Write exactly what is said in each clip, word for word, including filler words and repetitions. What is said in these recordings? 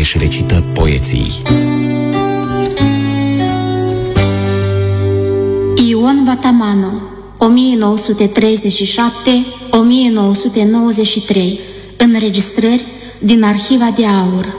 își recită poeții. Ion Vatamano, o mie nouă sute treizeci și șapte - o mie nouă sute nouăzeci și trei. Înregistrări din Arhiva de Aur.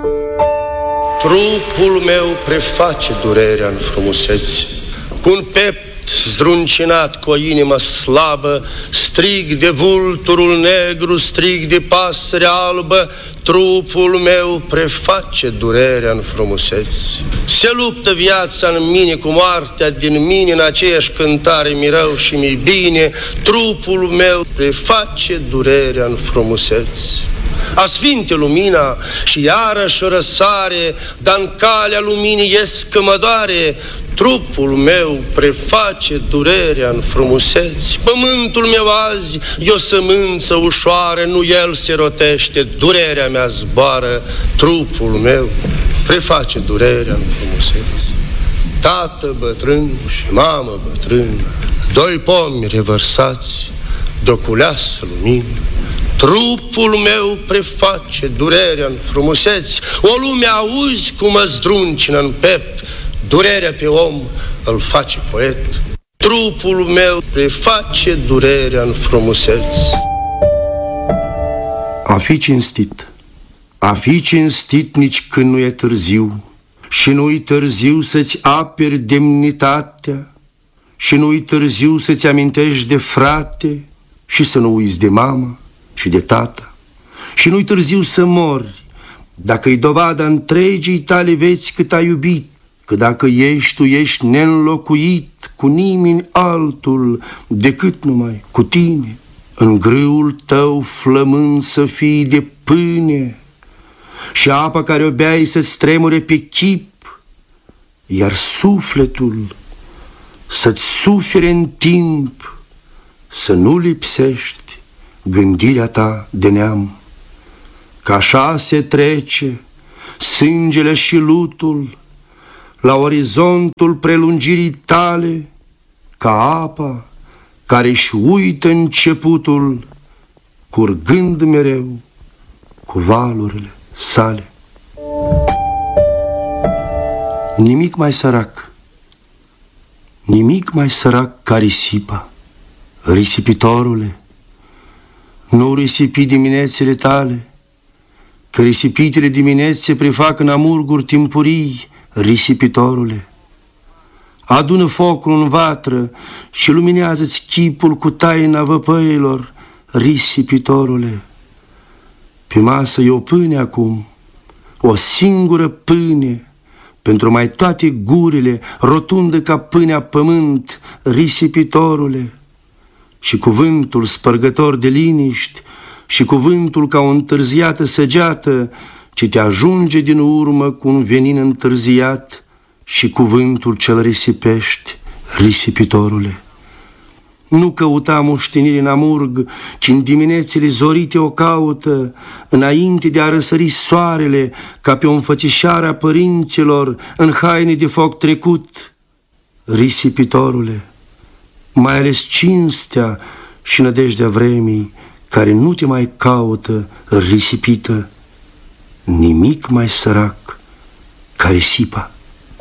Trupul meu preface durerea în frumusețe, cu un pept zdruncinat, cu o inimă slabă, strig de vulturul negru, strig de pasăre albă, trupul meu preface durerea în frumuseți. Se luptă viața în mine cu moartea din mine, în aceeași cântare mi rău și mi bine, trupul meu preface durerea în frumuseți. Asfinte lumina și iarăși răsare, dar în calea luminii ies că mă doare, trupul meu preface durerea în frumuseți. Pământul meu azi e o sămânță ușoară, nu el se rotește, durerea mea zboară, trupul meu preface durerea în frumuseți. Tată bătrân și mamă bătrână, doi pomi revărsați de-o culeasă lumină, trupul meu preface durerea în frumuseți. O lume auzi cum mă zdruncină în pept, durerea pe om îl face poet. Trupul meu preface durerea în frumuseți. A fi cinstit, a fi cinstit nici când nu e târziu, și nu-i târziu să-ți aperi demnitatea, și nu-i târziu să-ți amintești de frate, și să nu uiți de mamă și de tata, și nu-i târziu să mori, dacă-i dovada întregii tale vieți cât ai iubit, că dacă ești, tu ești neînlocuit cu nimeni altul decât numai cu tine, în grâul tău flămând să fii de pâine, și apa care o beai să-ți tremure pe chip, iar sufletul să-ți sufere în timp, să nu lipsești gândirea ta de neam, că așa se trece sângele și lutul la orizontul prelungirii tale, ca apa care își uită începutul, curgând mereu cu valurile sale. Nimic mai sărac, nimic mai sărac ca risipa, risipitorule, nu risipi diminețile tale, că risipitele dimineți se prefac în amurguri timpurii, risipitorule. Adună focul în vatră și luminează-ți chipul cu taina văpăilor, risipitorule. Pe masă e o pâine acum, o singură pâine, pentru mai toate gurile, rotundă ca pâinea pământ, risipitorule. Și cuvântul spărgător de liniști, și cuvântul ca o întârziată săgeată, ce te ajunge din urmă cu un venin întârziat, și cuvântul ce-l risipești, risipitorule. Nu căuta moștenire în amurg, ci în diminețile zorite o caută, înainte de a răsări soarele, ca pe o înfățișare a părinților, în haine de foc trecut, risipitorule. Mai ales cinstea și nădejdea vremii, care nu te mai caută, risipită, nimic mai sărac ca risipa.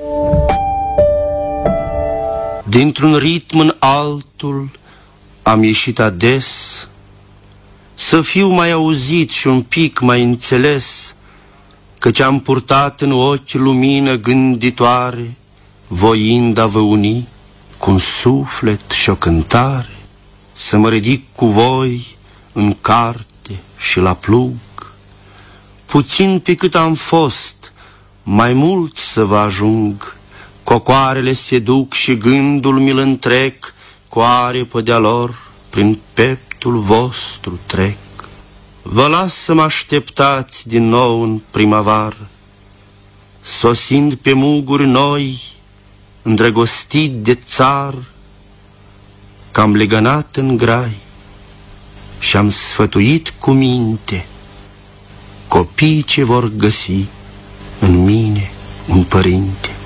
Dintr-un ritm în altul am ieșit ades, să fiu mai auzit și un pic mai înțeles, căci am purtat în ochi lumină gânditoare, voind a vă uni cu un suflet și o cântare, să mă ridic cu voi în carte și la plug, puțin pe cât am fost, mai mult să vă ajung. Cocoarele se duc și gândul mi-l întrec, cu aripă de-a lor prin peptul vostru trec. Vă las să mă așteptați din nou în primăvară, sosind pe muguri noi, îndrăgostit de țar, că-am legănat în grai și-am sfătuit cu minte copiii ce vor găsi în mine un părinte.